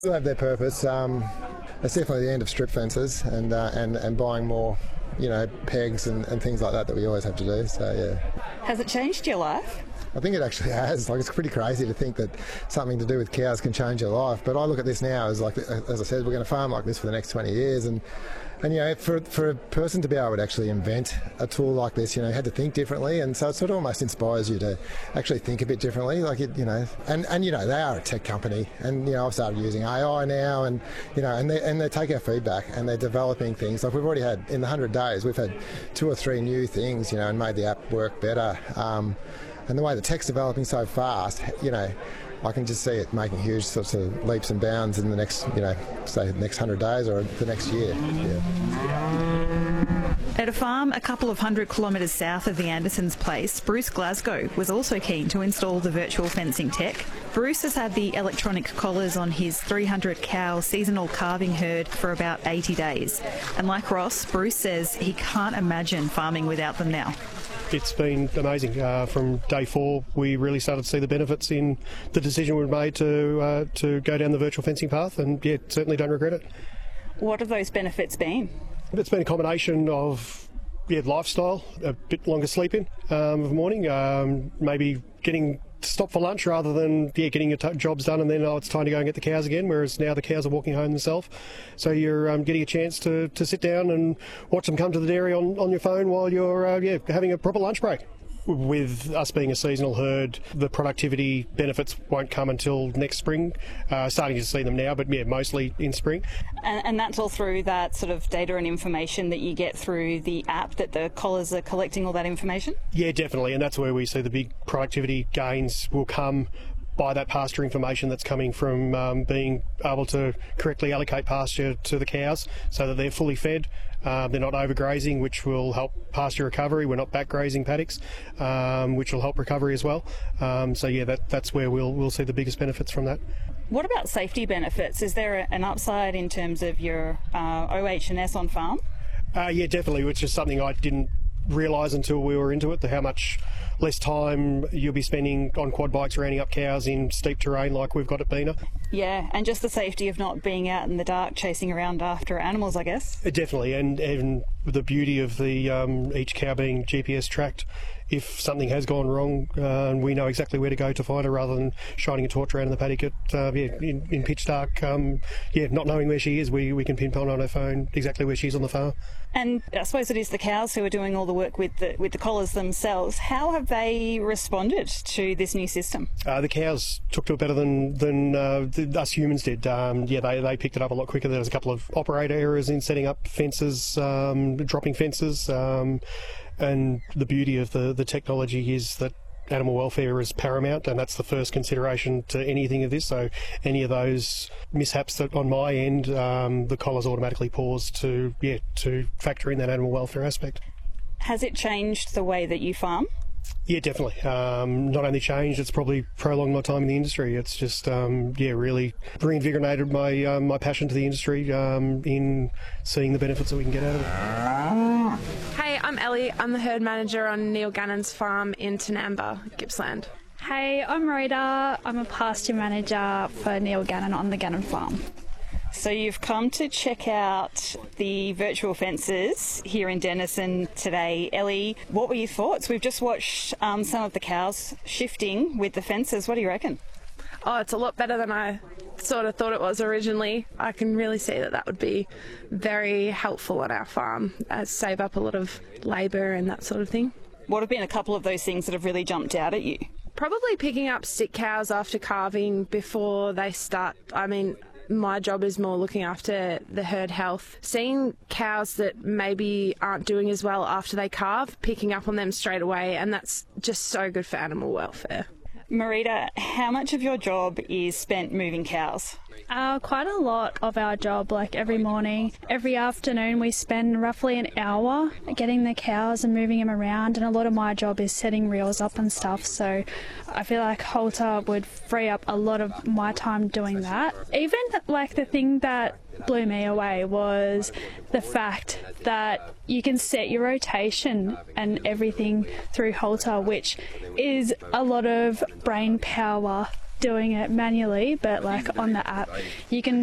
They have their purpose. It's definitely the end of strip fences and buying more, pegs and things like that we always have to do. So yeah. Has it changed your life? I think it actually has. It's pretty crazy to think that something to do with cows can change your life. But I look at this now as as I said, we're going to farm like this for the next 20 years, and for a person to be able to actually invent a tool like this, you had to think differently, and so it sort of almost inspires you to actually think a bit differently. And they are a tech company, and I've started using AI now, and they take our feedback and they're developing things. Like we've already had in the 100 days, we've had 2 or 3 new things, and made the app work better. And the way the tech's developing so fast, I can just see it making huge sorts of leaps and bounds in the next, say the next 100 days or the next year. Yeah. At a farm a couple of 100 kilometres south of the Andersons' place, Bruce Glasgow was also keen to install the virtual fencing tech. Bruce has had the electronic collars on his 300-cow seasonal calving herd for about 80 days. And like Ross, Bruce says he can't imagine farming without them now. It's been amazing. From day 4, we really started to see the benefits in the decision we made to go down the virtual fencing path, and certainly don't regret it. What have those benefits been? It's been a combination of lifestyle, a bit longer sleep-in of the morning, maybe getting to stop for lunch rather than getting your jobs done and then it's time to go and get the cows again, whereas now the cows are walking home themselves. So you're getting a chance to sit down and watch them come to the dairy on your phone while you're having a proper lunch break. With us being a seasonal herd, the productivity benefits won't come until next spring. Starting to see them now, but mostly in spring. And that's all through that sort of data and information that you get through the app, that the collars are collecting all that information? Yeah, definitely, and that's where we see the big productivity gains will come by that pasture information that's coming from being able to correctly allocate pasture to the cows so that they're fully fed. They're not overgrazing, which will help pasture recovery. We're not back grazing paddocks, which will help recovery as well. That's where we'll see the biggest benefits from that. What about safety benefits? Is there an upside in terms of your OH&S on farm? Definitely, which is something I didn't realise until we were into it, how much less time you'll be spending on quad bikes rounding up cows in steep terrain like we've got at Bena. Yeah, and just the safety of not being out in the dark chasing around after animals, I guess. Definitely, and the beauty of the each cow being GPS tracked. If something has gone wrong, we know exactly where to go to find her rather than shining a torch around in the paddock in pitch dark. Not knowing where she is, we can pinpoint on her phone exactly where she is on the farm. And I suppose it is the cows who are doing all the work with the collars themselves. How have they responded to this new system? The cows took to it better than us humans did. They picked it up a lot quicker. There was a couple of operator errors in setting up fences, dropping fences. And the beauty of the technology is that animal welfare is paramount, and that's the first consideration to anything of this. So any of those mishaps that on my end, the collars automatically pause to factor in that animal welfare aspect. Has it changed the way that you farm? Yeah, definitely. Not only changed, it's probably prolonged my time in the industry. It's just, really reinvigorated my passion to the industry in seeing the benefits that we can get out of it. Hey, I'm Ellie. I'm the herd manager on Neil Gannon's farm in Tanamba, Gippsland. Hey, I'm Rita. I'm a pasture manager for Neil Gannon on the Gannon farm. So you've come to check out the virtual fences here in Denison today. Ellie, what were your thoughts? We've just watched some of the cows shifting with the fences. What do you reckon? Oh, it's a lot better than I sort of thought it was originally. I can really see that would be very helpful on our farm, save up a lot of labour and that sort of thing. What have been a couple of those things that have really jumped out at you? Probably picking up sick cows after calving before they start. My job is more looking after the herd health. Seeing cows that maybe aren't doing as well after they calve, picking up on them straight away, and that's just so good for animal welfare. Marita, how much of your job is spent moving cows? Quite a lot of our job, like every morning. Every afternoon we spend roughly an hour getting the cows and moving them around, and a lot of my job is setting reels up and stuff, so I feel like Halter would free up a lot of my time doing that. Even like the thing that blew me away was the fact that you can set your rotation and everything through Halter, which is a lot of brain power doing it manually, but like on the app, you can